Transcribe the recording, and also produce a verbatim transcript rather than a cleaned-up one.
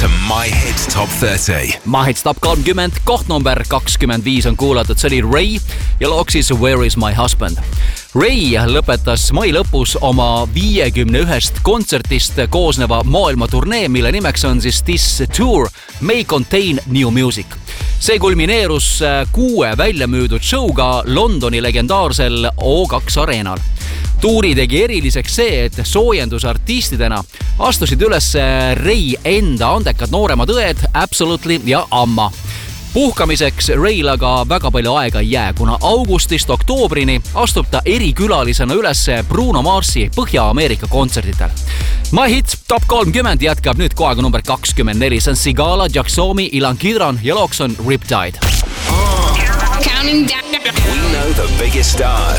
to My Hit Top thirty. My Hit Top kolmkümmend, koht number kakskümmend viis on kuulatud. See oli Ray ja looks siis Where is my husband. Ray lõpetas mai lõpus oma viiekümne ühest kontsertist koosneva maailmaturnee, mille nimeks on siis This Tour May Contain New Music. See kulmineerus kuue väljamüüdud showga Londoni legendaarsel O kaks areenal. Tuuri tegi eriliseks see, et soojendusartistidena astusid üles Ray enda andekad nooremad õed Absolutely ja Amma. Puhkamiseks Rayl aga väga palju aega ei jää, kuna augustist oktoobrini astub ta erikülalisena üles Bruno Marsi Põhja-Ameerika kontserditel. My Hit Top kolmkümmend jätkab nüüd kohaga number kakskümmend neli. See on Sigala, Jaxomi, Ilan Kidron ja looks on Riptide. We know the biggest stars.